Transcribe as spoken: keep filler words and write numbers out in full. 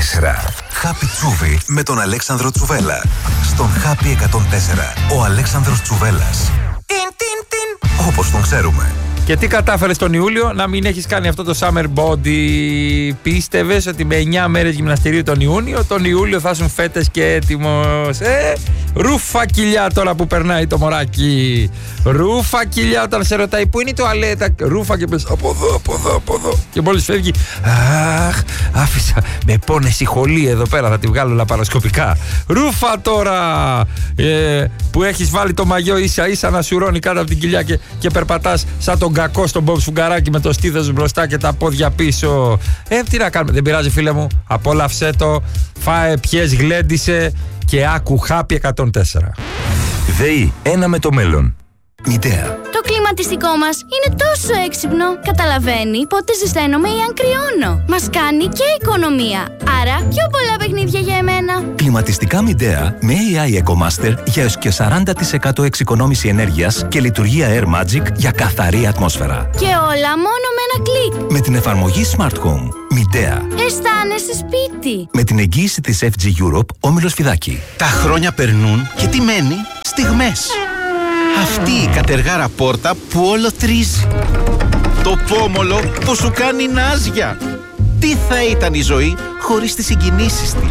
τέσσερα. Happy Τσούβι με τον Αλέξανδρο Τσουβέλα. Στον Happy εκατόν τέσσερα. Ο Αλέξανδρος Τσουβέλας. Τιν, τιν, τιν. Όπως τον ξέρουμε. Και τι κατάφερες τον Ιούλιο? Να μην έχεις κάνει αυτό το summer body. Πίστευες ότι με εννιά μέρες γυμναστηρίου τον Ιούνιο, τον Ιούλιο θα ήσουν φέτες και έτοιμος? Ε, ρούφα κοιλιά τώρα που περνάει το μωράκι. Ρούφα κοιλιά όταν σε ρωτάει πού είναι η τουαλέτα. Ρούφα και πες από εδώ, από εδώ, από εδώ. Και μόλις φεύγει, αχ, άφησα με πόνεση χολή εδώ πέρα, θα τη βγάλω λαπαροσκοπικά. Ρούφα τώρα ε, που έχεις βάλει το μαγιό ίσα ίσα να σουρώνει κάτω από την κοιλιά και, και περπατάς σαν τον κακό στον Μπομπ Σφουγγαράκη με το στήθος μπροστά και τα πόδια πίσω. Ε, τι να κάνουμε, δεν πειράζει φίλε μου. Απόλαυσέ το, φάε, πιες, γλέντισε και άκου Happy εκατόν τέσσερα. ΔΕΗ, ένα με το μέλλον. Μητέα. Το κλιματιστικό μας είναι τόσο έξυπνο. Καταλαβαίνει πότε ζεσταίνομαι ή αν κρυώνω. Μας κάνει και οικονομία. Άρα πιο πολλά παιχνίδια για εμένα. Κλιματιστικά Μητέα με έι άι EcoMaster για έως και σαράντα τοις εκατό εξοικονόμηση ενέργειας και λειτουργία Air Magic για καθαρή ατμόσφαιρα. Και όλα μόνο με ένα κλικ. Με την εφαρμογή Smart Home. Μητέα. Αισθάνεσαι σπίτι. Με την εγγύηση της εφ τζι Europe, Όμιλος Φιδάκη. Τα χρόνια περνούν και τι μένει? Στιγμές. Αυτή η κατεργάρα πόρτα που όλο τρίζει. Το πόμολο που σου κάνει νάζια. Τι θα ήταν η ζωή χωρίς τις συγκινήσεις της?